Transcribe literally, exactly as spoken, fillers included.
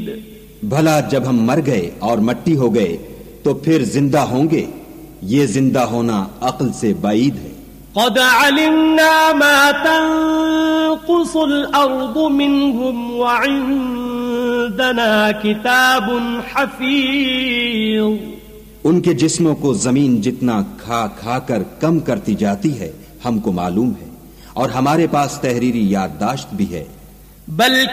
भला जब हम मर गए और मट्टी हो गए तो फिर जिंदा होंगे, ये जिंदा होना अक्ल से बाईद है। क़द अलिमना मा तंक़ुसुल अर्दु मिनहुम व इंदना किताबुन हफ़ीज़। उनके जिस्मों को जमीन जितना खा खा कर कम करती जाती है हमको मालूम है, और हमारे पास तहरीरी याददाश्त भी है। बल